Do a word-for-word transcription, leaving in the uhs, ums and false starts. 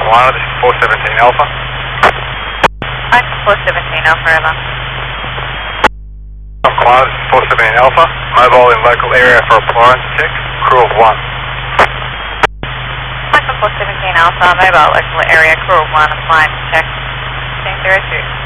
Carolina, this is four seventeen Alpha. Mike four seventeen Alpha, over. North Carolina, this is four seventeen Alpha. Mobile in local area for appliance check, crew of one. Mike four seventeen Alpha, mobile local area, crew of one, appliance check, ten zero two.